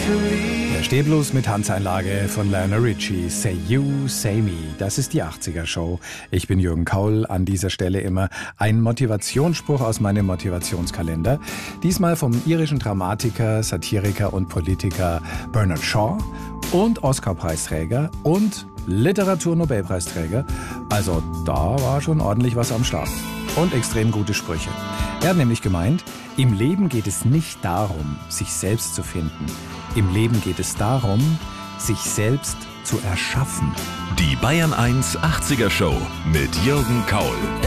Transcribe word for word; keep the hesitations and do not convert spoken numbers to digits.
Der Stehblues mit Tanzeinlage von Lionel Richie. Say You, Say Me. Das ist die achtziger-Show. Ich bin Jürgen Kaul. An dieser Stelle immer ein Motivationsspruch aus meinem Motivationskalender. Diesmal vom irischen Dramatiker, Satiriker und Politiker Bernard Shaw und Oscar-Preisträger und Literatur-Nobelpreisträger. Also da war schon ordentlich was am Start. Und extrem gute Sprüche. Er hat nämlich gemeint, im Leben geht es nicht darum, sich selbst zu finden. Im Leben geht es darum, sich selbst zu erschaffen. Die Bayern eins achtziger Show mit Jürgen Kaul.